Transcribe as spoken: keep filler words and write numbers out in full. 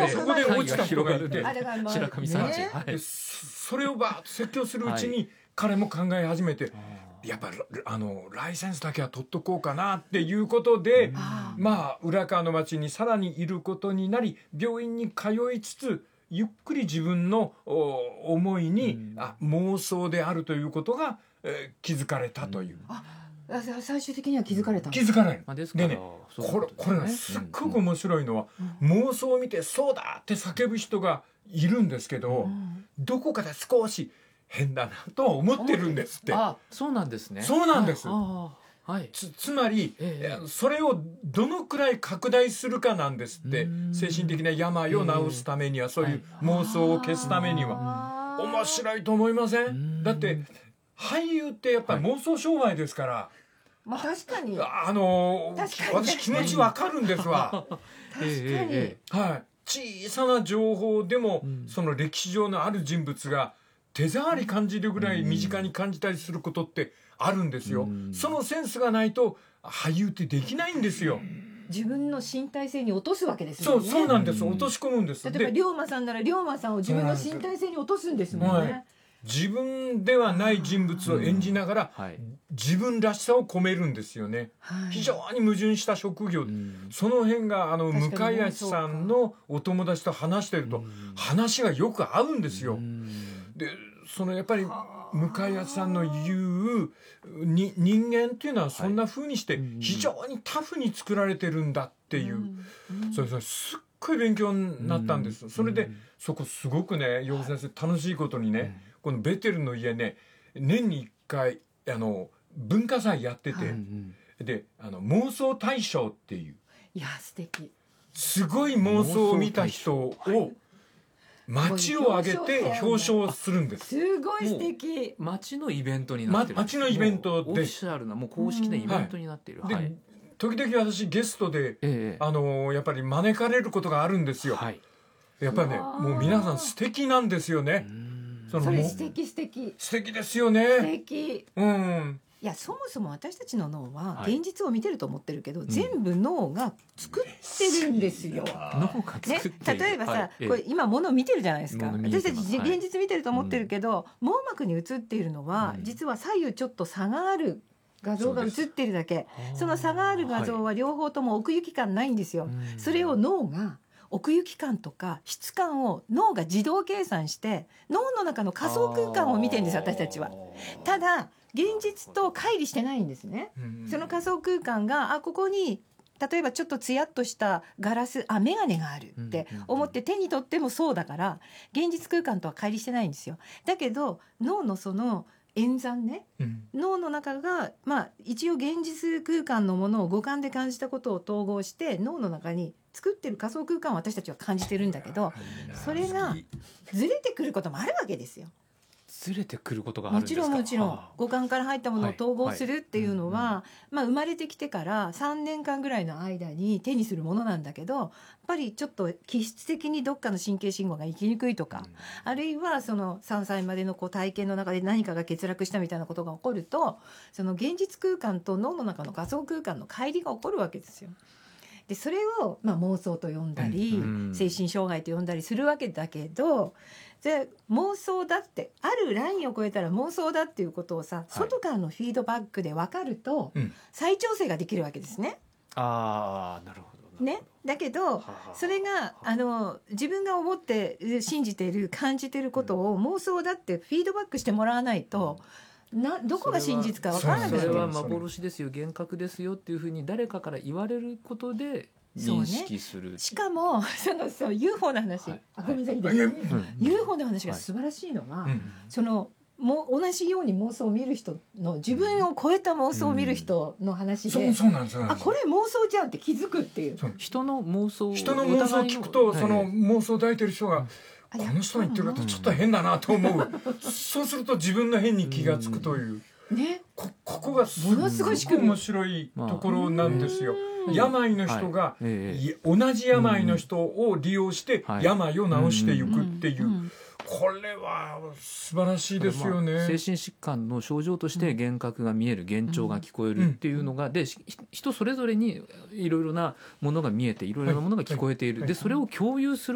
でそこで落ちた人がいて、 あれがまあ白神山地、 ねはいでそれをバーッと説教するうちに、 はい彼も考え始めて、やっぱりあのライセンスだけは取っとこうかなっていうことで、 あーまあ浦河の町にさらにいることになり、病院に通いつつゆっくり自分のお思いに、 うんあ妄想であるということが、えー気づかれたという、 あ最終的には気づかれたん気づかれる。 まあ、ですからでねそういうこれこれとですねがすっごく面白いのは、妄想を見てそうだって叫ぶ人がいるんですけど、 うんどこかで少し変だなとは思ってるんですって。 あ、そうなんですね。 そうなんです。 ああ、はい。 つ, つまり、 ええそれをどのくらい拡大するかなんですって。 うん精神的な病を治すためには、そういう妄想を消すためには、面白いと思いませうんん？だって俳優ってやっぱり妄想商売ですから、 まあ確かにあの確かに私気持ちわかるんですわ。 確かええええにはい、小さな情報でも、 うんその歴史上のある人物が手触り感じるぐらい身近に感じたりすることってあるんですよ。 うんそのセンスがないと俳優ってできないんですよ。 自分の身体性に落とすわけですそうよね。 そうなんです。 うん落とし込むんです。 例えばで龍馬さんなら龍馬さんを自分の身体性に落とすんですもんね。 自分ではない人物を演じながら、 はい。 自分らしさを込めるんですよね。 はい非常に矛盾した職業、 うんその辺があの向確かに井康さんのお友達と話してると、話がよく合うんですよ。 うんでそのやっぱり向井康さんの言うに人間っていうのはそんな風にしてうん非常にタフに作られてるんだっていう、 うんそれそれすっごい勉強になったんです、 うんそれで、 うんそこすごくね洋先生楽しいことにね、このベテルの家ね年にいっかいあの文化祭やってて、 はいうんであの妄想大賞っていういや素敵。 すごい妄想を見た人を町を挙げて表彰するんです。 すごい素敵。 町のイベントになってる、 ま町のイベントでもうオフィシャルなもう公式なイベントになっている、 で、 はい、 時々私ゲストで、 ええあのやっぱり招かれることがあるんですよ。 はい、 やっぱりねうわーもう皆さん素敵なんですよね。そのそれもう素敵素敵素敵ですよ素ね。 敵。 うん。 いやそもそも私たちの脳ははい現実を見てると思ってるけど、全部脳が作ってるんですよ。 脳がね作っている、 例えばさ、 はいええこれ今物を見てるじゃないですか。 物見え私たちてますはい現実見てると思ってるけど、網膜に映っているのは、 うん実は左右ちょっと差がある画像が映ってるだけ。その差がある画像は両方とも奥行き感ないんですよ。 うんそれを脳が奥行き感とか質感を脳が自動計算して脳の中の仮想空間を見てるんですよ私たちは。ただ現実と乖離してないんですね。 うんその仮想空間があここに例えばちょっとツヤっとしたガラスあ眼鏡があるって思って手に取ってもそうだから現実空間とは乖離してないんですよ。だけど脳のその演算ねうん脳の中が、まあ、一応現実空間のものを五感で感じたことを統合して脳の中に作ってる仮想空間を私たちは感じてるんだけどそれがずれてくることもあるわけですよ。 ずれてくることがあるんもちですか。 ろんもちろんは五感から入ったものを統合するっていうのは、 はいはまあ、生まれてきてからさんねんかんぐらいの間に手にするものなんだけどやっぱりちょっと気質的にどっかの神経信号が行きにくいとか、あるいはそのさんさいまでのこう体験の中で何かが欠落したみたいなことが起こるとその現実空間と脳の中の仮想空間の乖離が起こるわけですよ。でそれを、まあ、妄想と呼んだり、 うん精神障害と呼んだりするわけだけどで妄想だってあるラインを超えたら妄想だっていうことをさ、外からのフィードバックで分かると、 うん再調整ができるわけですね。 ああなるほどねだけどはあそれがあの自分が思って信じている感じていることを妄想だってフィードバックしてもらわないと、などこが真実か分からなくなるそれは幻ですよ幻覚ですよっていうふうに誰かから言われることで認識する、 しかもそのそう ユーフォー の話、 はいあごめんなさいいいでいやすかうんユーフォー の話が素晴らしいのは、 うんそのも同じように妄想を見る人の自分を超えた妄想を見る人の話で、 そうそうなんですよ。 あこれ妄想じゃんって気づくっていう。 そう人の妄想を人の妄想を聞くと、そのはい妄想を抱いてる人が、 あこの人の言ってることちょっと変だなと思う。そうすると自分の変に気がつくという。 ねこここがすものすごい仕組み面白いところなんですよ。 うん病の人が、 はいええい同じ病の人を利用してはい病を治していくっていう、 うんこれは素晴らしいですよね。 まあ精神疾患の症状として幻覚が見える幻聴が聞こえるっていうのが、でし人それぞれにいろいろなものが見えていろいろなものが聞こえている、 はいでそれを共有する